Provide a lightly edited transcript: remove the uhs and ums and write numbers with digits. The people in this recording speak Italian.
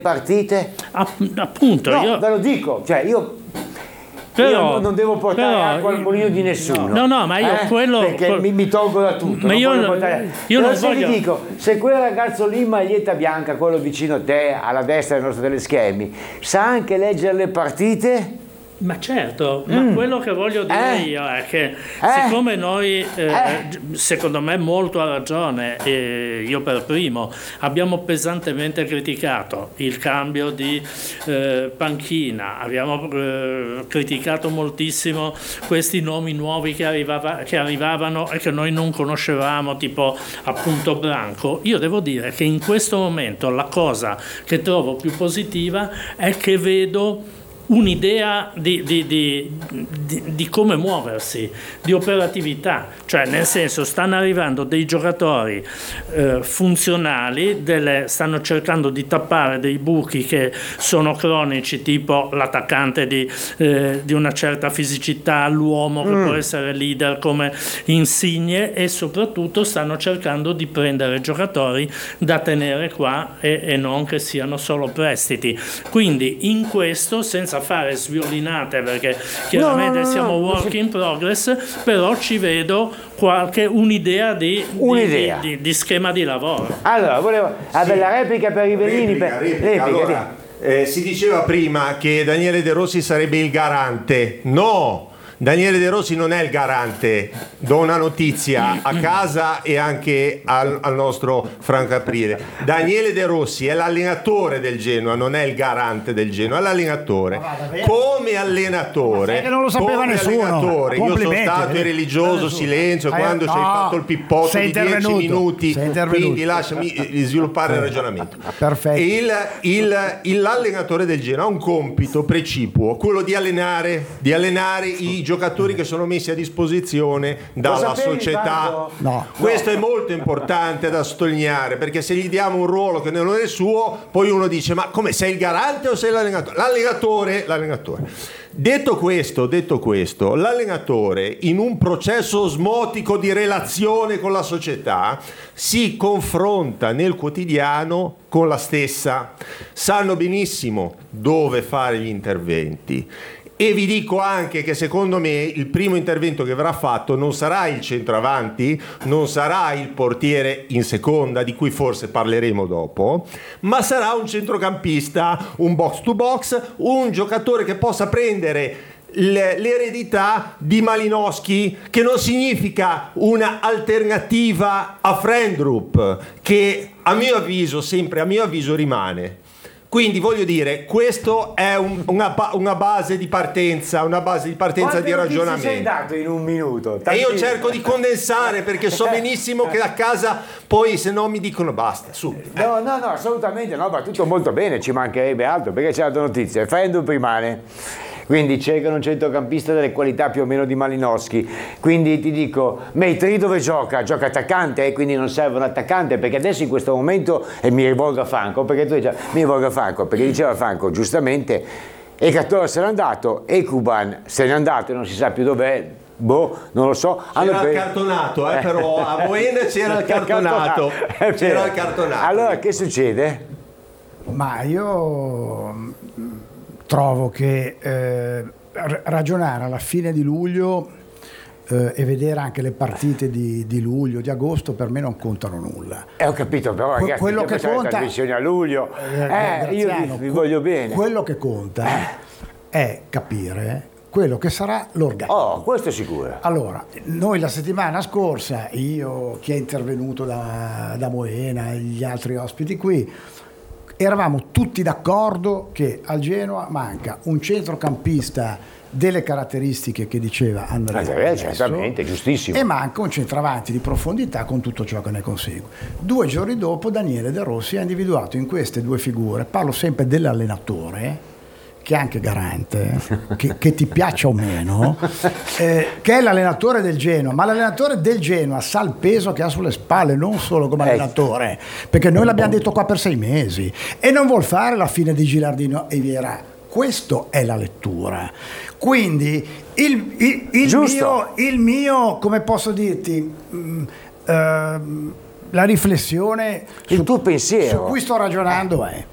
partite? Appunto, No, io ve lo dico, cioè io non devo portare acqua al mulino di nessuno. No, ma io quello... Perché mi tolgo da tutto. Ma io non se voglio... ti dico, se quel ragazzo lì in maglietta bianca, quello vicino a te, alla destra del nostro teleschermi, sa anche leggere le partite... Ma certo, ma quello che voglio dire io è che siccome noi, secondo me molto ha ragione, io per primo, abbiamo pesantemente criticato il cambio di panchina, abbiamo criticato moltissimo questi nomi nuovi che arrivavano e che noi non conoscevamo, tipo appunto Branco. Io devo dire che in questo momento la cosa che trovo più positiva è che vedo un'idea di come muoversi, di operatività, cioè nel senso stanno arrivando dei giocatori funzionali, stanno cercando di tappare dei buchi che sono cronici, tipo l'attaccante di una certa fisicità, l'uomo che può essere leader come Insigne, e soprattutto stanno cercando di prendere giocatori da tenere qua e non che siano solo prestiti. Quindi in questo, senza fare sviolinate, perché chiaramente siamo work in progress, però ci vedo un'idea di schema di lavoro. Allora, la replica per Rivellini. Replica. Allora, si diceva prima che Daniele De Rossi sarebbe il garante. No! Daniele De Rossi non è il garante, do una notizia a casa e anche al nostro Franco Aprile. Daniele De Rossi è l'allenatore del Genoa, non è il garante del Genoa, è l'allenatore. Come allenatore, non lo sapeva nessuno. Io sono stato in religioso silenzio quando ci hai fatto il pippotto di 10 minuti, quindi lasciami sviluppare il ragionamento. Perfetto. L'allenatore del Genoa ha un compito precipuo, quello di allenare i giocatori che sono messi a disposizione dalla società. Questo è molto importante da sottolineare, perché se gli diamo un ruolo che non è suo, poi uno dice: ma come, sei il garante o sei l'allenatore? L'allenatore. Detto questo, l'allenatore in un processo osmotico di relazione con la società si confronta nel quotidiano con la stessa, sanno benissimo dove fare gli interventi. E vi dico anche che secondo me il primo intervento che verrà fatto non sarà il centravanti, non sarà il portiere in seconda, di cui forse parleremo dopo, ma sarà un centrocampista, un box to box, un giocatore che possa prendere l'eredità di Malinowski, che non significa una alternativa a Frendrup, che a mio avviso rimane. Quindi voglio dire, questo è una base di partenza, di ragionamento. Sei dato in un minuto. E io cerco di condensare, perché so benissimo che a casa poi se no mi dicono basta, su. No, assolutamente no, va tutto molto bene, ci mancherebbe altro, perché c'è la notizia, Frendrup rimane. Quindi cercano un centrocampista delle qualità più o meno di Malinowski. Quindi ti dico, Meitri dove gioca? Gioca attaccante, quindi non serve un attaccante, perché adesso in questo momento, e mi rivolgo a Franco, perché diceva Franco giustamente, Ecatore se n'è andato, Ekuban se n'è andato e non si sa più dov'è. Non lo so. C'era il cartonato, però a Moena c'era il cartonato. C'era il cartonato. Allora che succede? Ma io trovo che ragionare alla fine di luglio e vedere anche le partite di luglio, di agosto, per me non contano nulla. Ho capito, però ragazzi, quello che conta, le trasmissioni a luglio, io vi voglio bene. Quello che conta è capire quello che sarà l'organico. Questo è sicuro. Allora, noi la settimana scorsa, io, chi è intervenuto da Moena, gli altri ospiti qui, eravamo tutti d'accordo che al Genoa manca un centrocampista delle caratteristiche che diceva Andrea, certamente, giustissimo, e manca un centravanti di profondità con tutto ciò che ne consegue. 2 giorni dopo Daniele De Rossi ha individuato in queste due figure, parlo sempre dell'allenatore, che è anche garante, che ti piaccia o meno, che è l'allenatore del Genoa, ma l'allenatore del Genoa sa il peso che ha sulle spalle, non solo come allenatore, perché noi l'abbiamo detto qua per 6 mesi, e non vuol fare la fine di Gilardino e Vieira. Questo è la lettura. Quindi il mio, come posso dirti, la riflessione, il tuo pensiero su cui sto ragionando è: